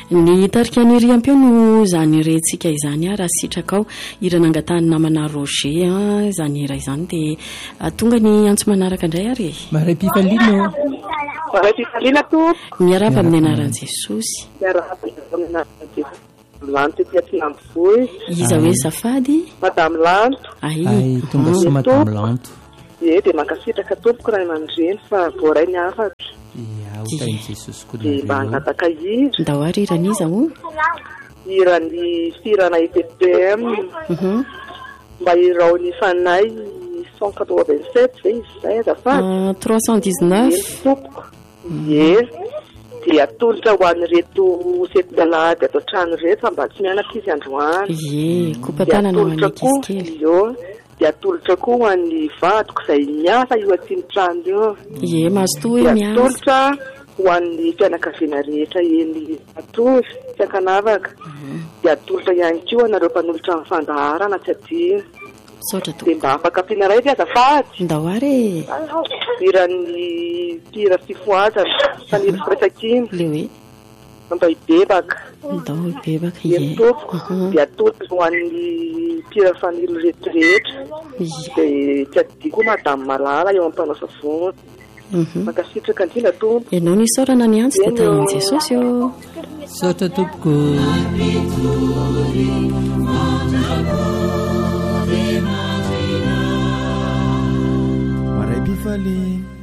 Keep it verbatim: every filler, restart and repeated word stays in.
ny tarika niry ampio no zany rentsika izany a raha sitrakao iranangatany namana Roger a zany ira izany dia tonga ny antso manaraka indray ary maray pifalino maray pifalina to miarapa amin'ny anaran'i Jesosy miarapa amin'ny anaran'i Jesosy Lanto ty Ambovoy iza hoe zafady Madame Lanto ay tonga so Madame Lanto e dia mankasitraka tompoko raha aman-dreny fa voaray ny afatra iaotain'i Jesosy koa dia mba hangataka hira ndao ary iraniza o hirany firana I P P M mba irao ny fanay cent quatre-vingt-sept zay izy zay azafady trois cent dix-neuf tompoko e dia atolotra ho an'ny reto setin-dalahady ato trano reto fa mba tsy mianatra izy androany ye kopatanana maniky izy kely io dia atolotra koa ho an'ny vadiko izay miasa io aty ny trano io ye mazoto hoe miasa atolotra ho an'ny fianakaviana rehetra eny Atory tsy ankanavaka dia atolotra ihany koa anareo mpanolotra amin'ny fandaharana tsy adino saotra to dia mba afaka ampiana ray ty azafady ndao ary iran'ny pira fifoazana fanilo firesakiny le hoe mba hibebaka ndao hibebaka ye tompoko dia atolotra ho an'ny pira fanilo rehetrarehetra dia tsy adino koa Madame Malala eo ampanao savony makasitraka andrina tompo ianao ny saorana ny antso dia tahin'i Jesosy eo saotra tompoko maray pifali